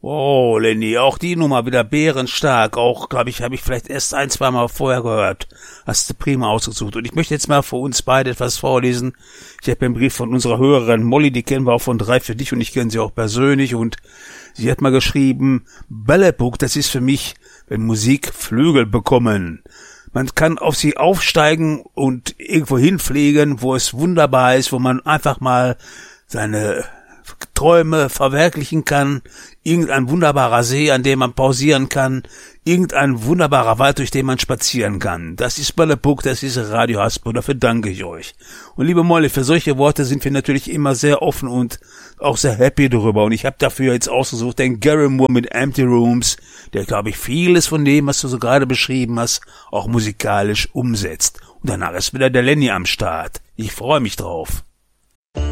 Oh, Lenny, auch die Nummer wieder bärenstark. Auch, glaube ich, habe ich vielleicht erst 1-2 Mal vorher gehört. Hast du prima ausgesucht. Und ich möchte jetzt mal für uns beide etwas vorlesen. Ich habe einen Brief von unserer Hörerin Molly, die kennen wir auch von 3 für dich und ich kenne sie auch persönlich. Und sie hat mal geschrieben, Bällebug, das ist für mich, wenn Musik Flügel bekommen. Man kann auf sie aufsteigen und irgendwo hinfliegen, wo es wunderbar ist, wo man einfach mal seine Träume verwirklichen kann, irgendein wunderbarer See, an dem man pausieren kann, irgendein wunderbarer Wald, durch den man spazieren kann. Das ist Bällebug, das ist Radio Hasbro, dafür danke ich euch. Und liebe Molly, für solche Worte sind wir natürlich immer sehr offen und auch sehr happy darüber. Und ich habe dafür jetzt ausgesucht den Gary Moore mit Empty Rooms, der, glaube ich, vieles von dem, was du so gerade beschrieben hast, auch musikalisch umsetzt. Und danach ist wieder der Lenny am Start. Ich freue mich drauf.